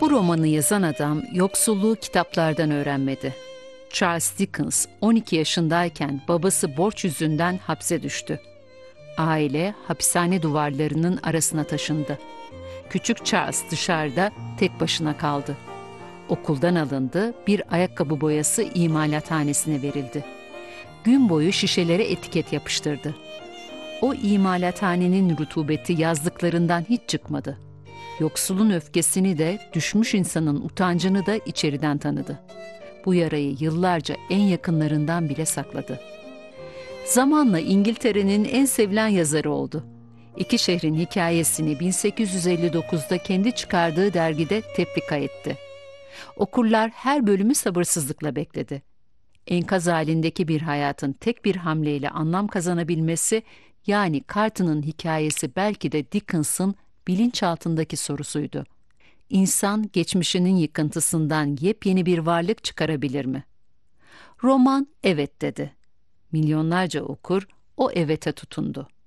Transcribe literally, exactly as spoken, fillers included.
Bu romanı yazan adam yoksulluğu kitaplardan öğrenmedi. Charles Dickens on iki yaşındayken babası borç yüzünden hapse düştü. Aile hapishane duvarlarının arasına taşındı. Küçük Charles dışarıda tek başına kaldı. Okuldan alındı, bir ayakkabı boyası imalathanesine verildi. Gün boyu şişelere etiket yapıştırdı. O imalathanenin rutubeti yazdıklarından hiç çıkmadı. Yoksulun öfkesini de, düşmüş insanın utancını da içeriden tanıdı. Bu yarayı yıllarca en yakınlarından bile sakladı. Zamanla İngiltere'nin en sevilen yazarı oldu. İki şehrin hikayesini bin sekiz yüz elli dokuzda kendi çıkardığı dergide tefrika etti. Okurlar her bölümü sabırsızlıkla bekledi. Enkaz halindeki bir hayatın tek bir hamleyle anlam kazanabilmesi, yani Carton'ın hikayesi belki de Dickens'ın bilinçaltındaki sorusuydu. İnsan geçmişinin yıkıntısından yepyeni bir varlık çıkarabilir mi? Roman evet dedi. Milyonlarca okur o evete tutundu.